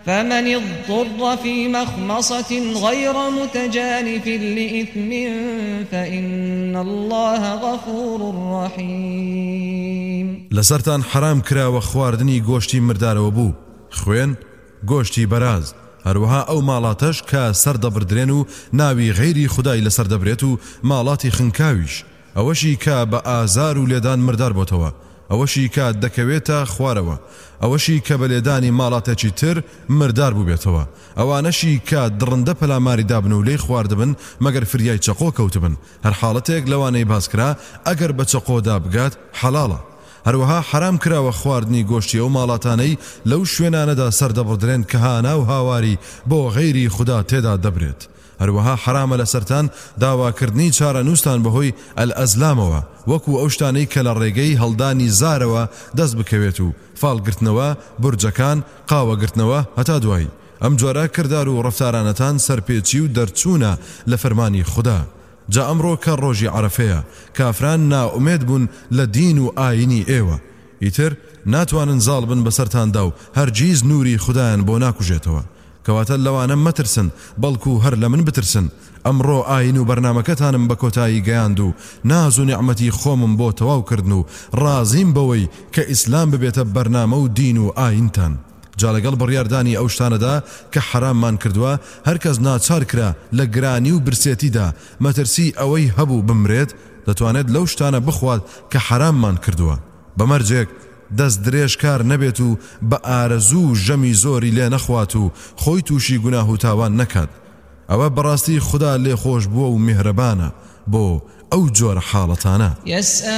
فمن اضطر في مخمصة غير متجانف لإثم فإن الله غفور رحيم. لسرتان حرام کرا و خواردنی گۆشتی مردارەوە بوو، خوێن گۆشتی بەراز، هەروەها ئەو ماڵاتەش کە سەردەبردرێن و ناوی غەیری خودای لەسەر دەبرێت و ماڵاتی خنکاویش، ئەوەشی کە بە ئازار و لێدان مردار بۆتەوە، ئەوەشی کە دەکەوێتە خوارەوە، ئەوەشی کە بە لێدانی ماڵاتێکی تر مردار بووبێتەوە، ئەوانەشی کە دڕندە پەلاماری دابن و لێی خواردبن مەگەر فریای چەقۆ کەوتبن، هەر حاڵەتێک لەوانەی باسکرا ئەگەر بە چەقۆدا بگات حەڵاڵە. هەروەها حرام کراوە خواردنی گۆشتی ئەو ماڵاتانەی لەو شوێنانەدا سەردەبڕدرێن کە هانا و هاواری بۆ غەیری خوددا تێدا دەبرێت. هەروەها حرامە لەسەرتان داواکردنی چارەنووسان بەهۆی ئەلئەزلامەوە، وەکو ئەو شتانەی کە لە ڕێگەی هەڵدانی زارەوە دەست بکەوێت و فاڵگرتنەوە، برجەکان، قاوەگرتنەوە هەتا دوایی. ئەم جۆرە کردار و ڕەفتارانەتان سەرپێچی و دەرچوونە لە فەرمانی خوددا. جا ئەمڕۆ کە ڕۆژی عەرەفەیە، کافران ناومێد بوون لە دین و ئاینی ئێوە، ئیتر ناتوانن زاڵ بن بەسەرتاندا و هەرگیز نووری خوددایان بۆ ناکوژێتەوە. کەواتە لەوانە مەترسن، بەڵکو هەر لە من بترسن. ئەمڕۆ ئاین و بەرنامەکەتانم بە کۆتایی گەیاند و ناز و نیعمەتی خۆمم بۆ تەواو کردن و ڕازیم بەوەی کە ئیسلام ببێتە بەرنامە و دین و ئاینتان. جا لەگەڵ بڕیاردانی ئەو شتانەدا کە حراممان کردووە، هەرکەس ناچار کرا لە گرانی و برسێتیدا مەترسی ئەوەی هەبوو بمرێت، دەتوانێت لەو شتانە بخوات کە حراممان کردووە. بەمەرجێک دەست درێژ کار نەبێت و بە ئارەزوو ژەمی زۆری لێ نەخوات و خۆی تووشی گوناه و تاوان نەکات. ئەوە بەڕاستی خوددا لێ خۆش بووە و میهرەبانە بۆ ئەو جۆرە حاڵەتانە.